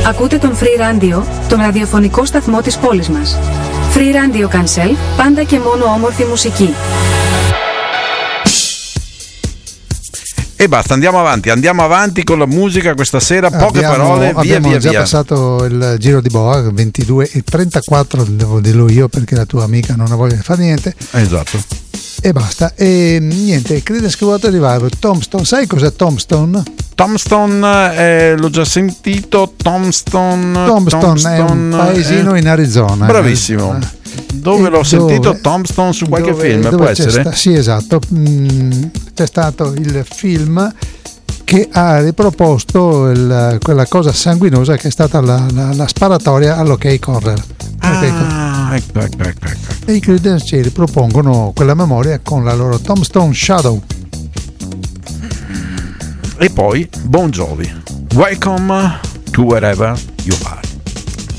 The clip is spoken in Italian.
Ακούτε τον Free Radio, τον ραδιοφωνικό σταθμό της πόλης μας. Free Radio Cancel, πάντα και μόνο όμορφη μουσική. E basta, andiamo avanti con la musica questa sera, poche parole, abbiamo già via. passato il giro di boa, 22:34 devo dirlo io perché la tua amica non ha voglia di fare niente. Esatto. E basta, e niente, Creedence Clearwater Revival, Tombstone, sai cos'è Tombstone? Tombstone, l'ho già sentito. Tombstone È un paesino in Arizona. Bravissimo. Dove l'ho sentito? Tombstone su qualche film, può essere? Sì, esatto. C'è stato il film che ha riproposto quella cosa sanguinosa che è stata la sparatoria all'Ok Corral. Ecco. E i Creedence ci ripropongono quella memoria con la loro Tombstone Shadow. E poi Bon Jovi, Welcome to Wherever You Are.